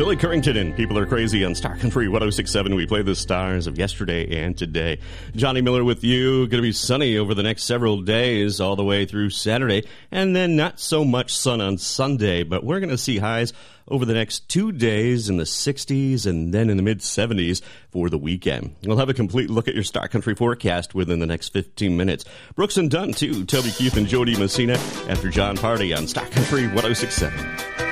Billy Currington and People Are Crazy on Star Country 106.7. We play the stars of yesterday and today. Johnny Miller with you. Going to be sunny over the next several days, all the way through Saturday, and then not so much sun on Sunday, but we're going to see highs over the next 2 days in the 60s and then in the mid-70s for the weekend. We'll have a complete look at your Star Country forecast within the next 15 minutes. Brooks and Dunn, too. Toby Keith and Jody Messina after John Party on Star Country 106.7.